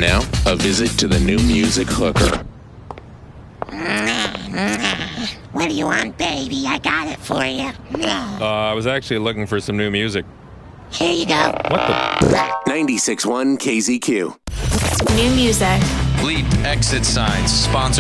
And now, a visit to the new music hooker. What do you want, baby? I got it for you. I was actually looking for some new music. Here you go. What the? 96.1 KZQ. New music. Leap exit signs. Sponsor.